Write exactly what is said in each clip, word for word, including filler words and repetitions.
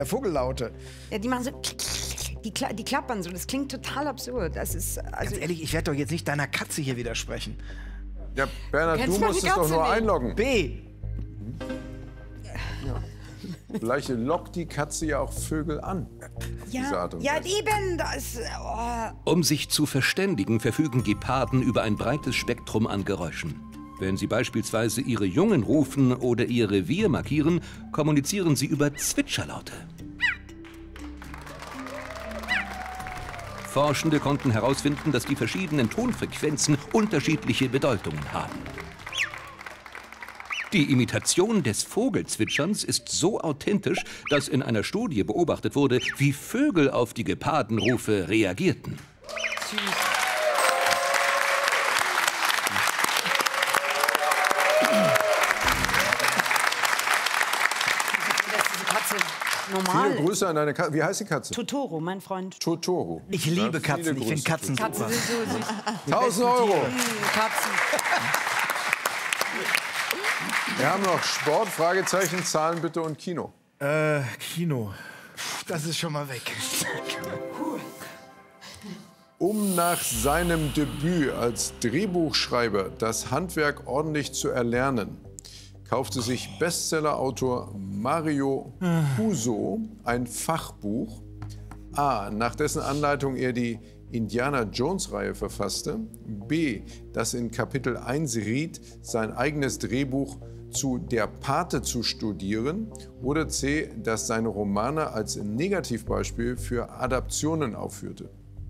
Vogellaute. Ja, die machen so, die, kla die klappern so. Das klingt total absurd. Das ist, also Ganz ehrlich, ich werde doch jetzt nicht deiner Katze hier widersprechen. Ja, Bernhard, du meine musst es doch Katze nur nicht. einloggen. B. Vielleicht lockt die Katze ja auch Vögel an. Auf diese ja, Art und ja, Weise. eben, das, oh. Um sich zu verständigen, verfügen Geparden über ein breites Spektrum an Geräuschen. Wenn sie beispielsweise ihre Jungen rufen oder ihr Revier markieren, kommunizieren sie über Zwitscherlaute. Forschende konnten herausfinden, dass die verschiedenen Tonfrequenzen unterschiedliche Bedeutungen haben. Die Imitation des Vogelzwitscherns ist so authentisch, dass in einer Studie beobachtet wurde, wie Vögel auf die Gepardenrufe reagierten. Süß. Dass diese Katze normal Viele Grüße an deine Katze. Wie heißt die Katze? Totoro, mein Freund. Totoro. Ich liebe Ja, Katzen, viele ich finde Grüße. Katzen Katzen super. sind so süß. tausend Euro. Katzen. Wir haben noch Sport, Fragezeichen, Zahlen bitte und Kino. Äh, Kino. Das ist schon mal weg. Um nach seinem Debüt als Drehbuchschreiber das Handwerk ordentlich zu erlernen, kaufte sich Bestsellerautor Mario Puzo ein Fachbuch. A, nach dessen Anleitung er die Indiana Jones-Reihe verfasste. B, das in Kapitel eins riet, sein eigenes Drehbuch zu Der Pate zu studieren. Oder C, das seine Romane als Negativbeispiel für Adaptionen aufführte.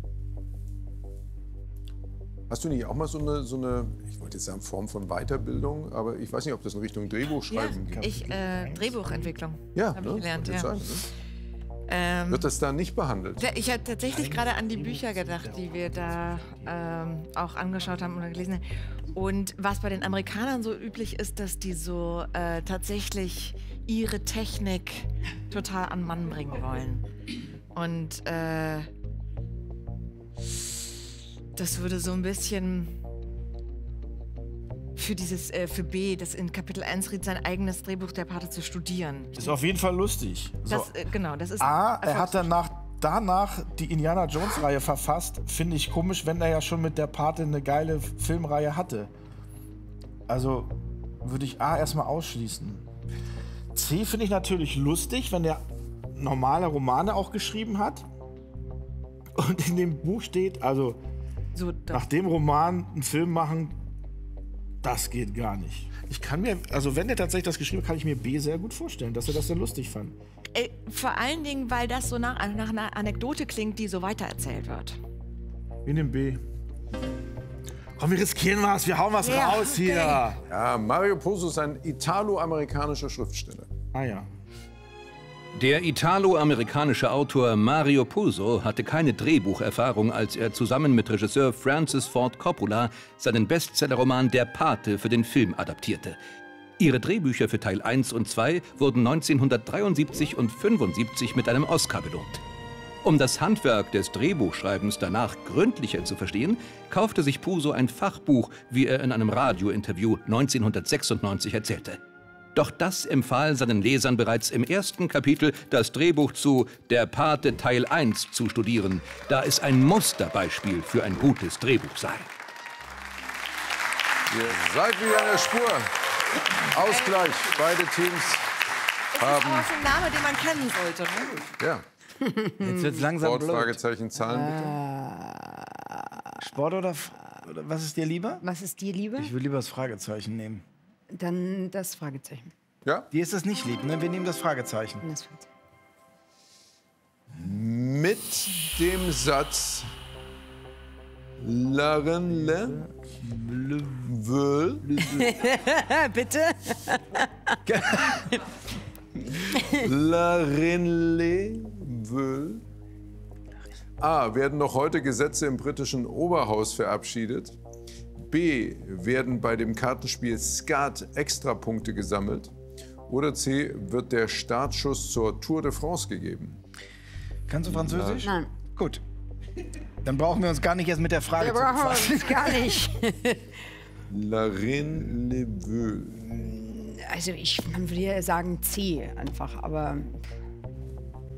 Hast du nicht auch mal so eine, so eine, ich wollte jetzt sagen, Form von Weiterbildung, aber ich weiß nicht, ob das in Richtung Drehbuchschreiben Ja, geht. ich, äh, Drehbuchentwicklung. Ja, habe ne? ich gelernt. Könnte Ja. sein, ne? Ähm, Wird das da nicht behandelt? Ja, ich habe tatsächlich gerade an die Bücher gedacht, die wir da ähm, auch angeschaut haben oder gelesen haben. Und was bei den Amerikanern so üblich ist, dass die so äh, tatsächlich ihre Technik total an Mann bringen wollen. Und äh, das würde so ein bisschen für dieses, äh, für B, das in Kapitel eins riet, sein eigenes Drehbuch Der Pate zu studieren. Ist auf jeden Fall lustig. So. Das, äh, genau, das ist A, er hat erfolgs- danach, danach die Indiana Jones-Reihe verfasst. Finde ich komisch, wenn er ja schon mit der Pate eine geile Filmreihe hatte. Also würde ich A erstmal ausschließen. C finde ich natürlich lustig, wenn er normale Romane auch geschrieben hat. Und in dem Buch steht, also so, das, nach dem Roman einen Film machen, das geht gar nicht. Ich kann mir, also wenn er tatsächlich das geschrieben hat, kann ich mir B sehr gut vorstellen, dass er das sehr lustig fand. Äh, vor allen Dingen, weil das so nach, nach einer Anekdote klingt, die so weitererzählt wird. In dem B. Komm, wir riskieren was, wir hauen was Ja, raus hier. Ja, Mario Puzo ist ein italo-amerikanischer Schriftsteller. Ah ja. Der italo-amerikanische Autor Mario Puzo hatte keine Drehbucherfahrung, als er zusammen mit Regisseur Francis Ford Coppola seinen Bestsellerroman Der Pate für den Film adaptierte. Ihre Drehbücher für Teil eins und zwei wurden neunzehnhundertdreiundsiebzig und fünfundsiebzig mit einem Oscar belohnt. Um das Handwerk des Drehbuchschreibens danach gründlicher zu verstehen, kaufte sich Puzo ein Fachbuch, wie er in einem Radiointerview neunzehnhundertsechsundneunzig erzählte. Doch das empfahl seinen Lesern bereits im ersten Kapitel, das Drehbuch zu Der Pate Teil eins zu studieren, da es ein Musterbeispiel für ein gutes Drehbuch sei. Ihr seid wieder in der Spur. Ausgleich. Beide Teams Das haben... ist auch so ein Name, den man kennen sollte. Ne? Ja, Jetzt wird's langsam Sport, blöd. Fragezeichen, Zahlen bitte. Sport oder, F- oder was ist dir lieber? Was ist dir lieber? Ich will lieber das Fragezeichen nehmen. Dann das Fragezeichen. Ja? Dir ist das nicht lieb, ne? Wir nehmen das Fragezeichen. Das Fragezeichen. Mit dem Satz Laren le Völ Bitte? Laren le Völ A. Werden noch heute Gesetze im britischen Oberhaus verabschiedet? B. Werden bei dem Kartenspiel Skat Extrapunkte gesammelt? Oder C. Wird der Startschuss zur Tour de France gegeben? Kannst du Französisch? Nein. Gut. Dann brauchen wir uns gar nicht erst mit der Frage Wir zu brauchen befassen. uns gar nicht. La Reine Le Vœux. Also ich man würde ja sagen C einfach, aber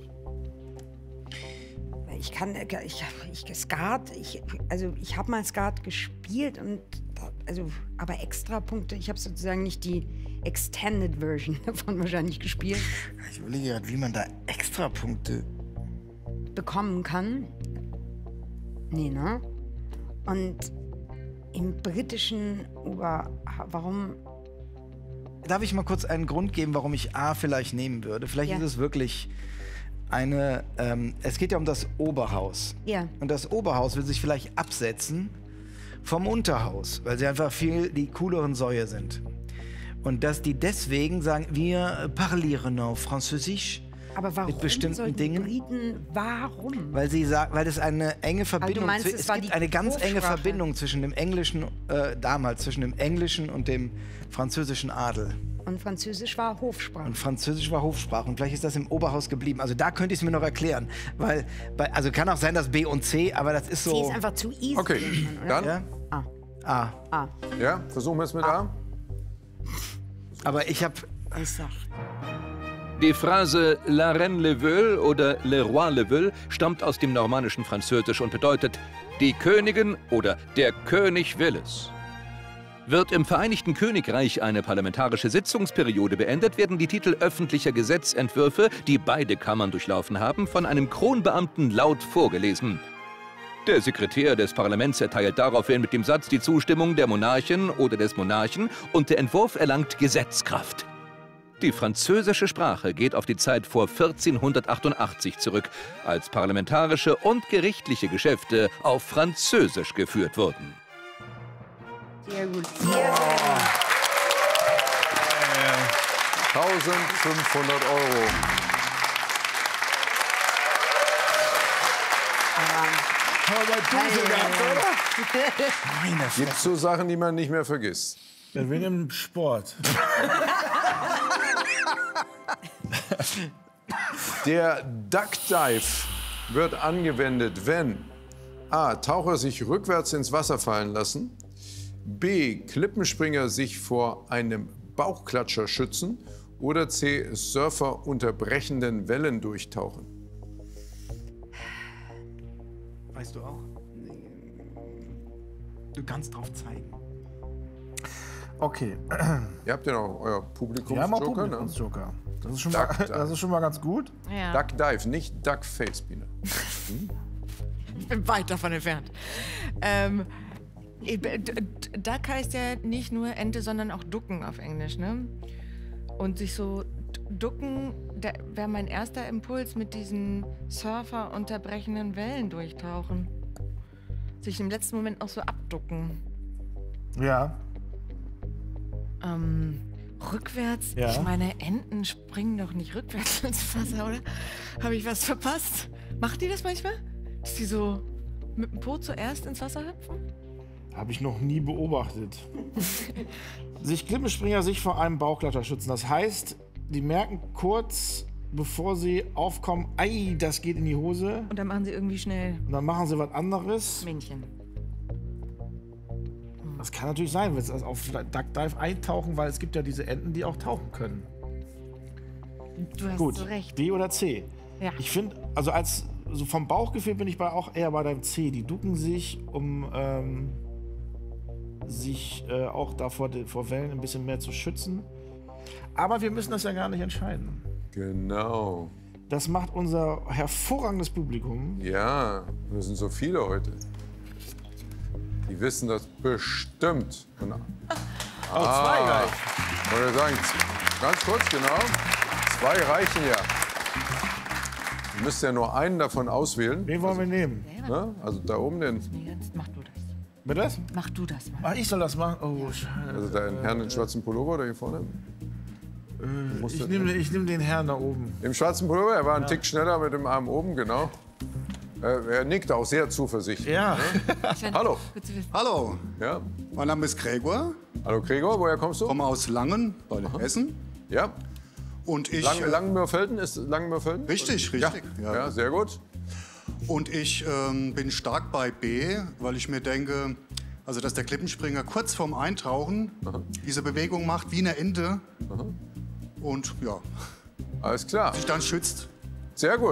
ich kann, ich, ich Skat, ich, also ich habe mal Skat gespielt und, also, aber Extrapunkte, ich habe sozusagen nicht die Extended Version davon wahrscheinlich gespielt. Ich überlege gerade, wie man da Extrapunkte bekommen kann. Nee, ne? Und im britischen Ober... Warum... Darf ich mal kurz einen Grund geben, warum ich A vielleicht nehmen würde? Vielleicht Ja. ist es wirklich eine... Ähm, es geht ja um das Oberhaus. Ja. Und das Oberhaus will sich vielleicht absetzen vom Unterhaus, weil sie einfach viel die cooleren Säue sind. Und dass die deswegen sagen, wir parlieren en Französisch. Aber warum Mit bestimmten sollten Dingen? Briten... Warum? Weil sie sagen, weil es eine enge Verbindung, meinst, zwi- es es war gibt die eine ganz enge Hofsprache? Verbindung zwischen dem englischen, äh, damals, zwischen dem englischen und dem französischen Adel. Und Französisch war Hofsprache. Und Französisch war Hofsprache und vielleicht ist das im Oberhaus geblieben. Also da könnte ich es mir noch erklären, weil, bei, also kann auch sein, dass B und C, aber das ist C so... ist einfach zu easy. Okay, irgendwann, oder? dann, Ja? Ah, Ah, ah, ja, versuchen wir es mit A. aber ich habe... ich sag. Die Phrase La Reine le veut oder Le Roi le veut stammt aus dem normannischen Französisch und bedeutet die Königin oder der König will es. Wird im Vereinigten Königreich eine parlamentarische Sitzungsperiode beendet, werden die Titel öffentlicher Gesetzentwürfe, die beide Kammern durchlaufen haben, von einem Kronbeamten laut vorgelesen. Der Sekretär des Parlaments erteilt daraufhin mit dem Satz die Zustimmung der Monarchin oder des Monarchen und der Entwurf erlangt Gesetzkraft. Die französische Sprache geht auf die Zeit vor vierzehnhundertachtundachtzig zurück, als parlamentarische und gerichtliche Geschäfte auf Französisch geführt wurden. Sehr gut. Sehr, sehr gut. eintausendfünfhundert Euro. Meine Fresse. Gibt so Sachen, die man nicht mehr vergisst. Ja, wegen dem Sport. Der Duck Dive wird angewendet, wenn A. Taucher sich rückwärts ins Wasser fallen lassen, B. Klippenspringer sich vor einem Bauchklatscher schützen oder C. Surfer unter brechenden Wellen durchtauchen. Weißt du auch? Du kannst drauf zeigen. Okay. Ihr habt ja noch euer Wir haben auch Publikumsjoker, ne? Publikumsjoker. Das ist schon mal, Duck Dive. das ist schon mal ganz gut. Ja. Duck Dive, nicht Duck Face, Biene. Ich bin weit davon entfernt. Ähm, ich- d- d- Duck heißt ja nicht nur Ente, sondern auch ducken auf Englisch, ne? Und sich so d- ducken, wäre mein erster Impuls mit diesen Surfer unterbrechenden Wellen durchtauchen. Sich im letzten Moment auch so abducken. Ja. Ähm, rückwärts? Ja. Ich meine, Enten springen doch nicht rückwärts ins Wasser, oder? Habe ich was verpasst? Macht die das manchmal? Dass die so mit dem Po zuerst ins Wasser hüpfen? Habe ich noch nie beobachtet. Sich Klippenspringer sich vor einem Bauchklatscher schützen. Das heißt, die merken kurz, bevor sie aufkommen, ei, das geht in die Hose. Und dann machen sie irgendwie schnell Und dann machen sie was anderes. Männchen. Das kann natürlich sein, wenn sie auf Duck Dive eintauchen, weil es gibt ja diese Enten, die auch tauchen können. Du hast Gut, so recht. B oder C? Ja. Ich finde, also als so vom Bauchgefühl bin ich bei auch eher bei deinem C. Die ducken sich, um ähm, sich äh, auch da vor, den, vor Wellen ein bisschen mehr zu schützen. Aber wir müssen das ja gar nicht entscheiden. Genau. Das macht unser hervorragendes Publikum. Ja, und es sind so viele heute. Die wissen das bestimmt. Und, Oh, zwei gleich. ich wollte sagen, ganz kurz, genau. Zwei reichen ja. Ihr müsst ja nur einen davon auswählen. Wen wollen wir nehmen? Ne? Also da oben den, Jetzt mach du das. Mit das? Mach du das mal. Ach, ich soll das machen? Oh, schade. also den Herrn in schwarzen Pullover da hier vorne. Ich nehme ich nehm den Herrn da oben. Im schwarzen Pullover, er war ein Tick schneller mit dem Arm oben, genau. Äh, er nickt auch sehr zuversichtlich. Ja. Hallo. Gut zu wissen. Hallo, Ja. mein Name ist Gregor, Hallo Gregor, woher kommst du? komme aus Langen bei Hessen. Ja. Und ich, Lang, äh, Langenmörfelden ist Langenmörfelden? Richtig, richtig, Ja, ja. ja sehr gut. und ich ähm, bin stark bei B, weil ich mir denke, also dass der Klippenspringer kurz vorm Eintauchen diese Bewegung macht wie eine Ente und ja, Alles klar. sich dann schützt. Sehr gut.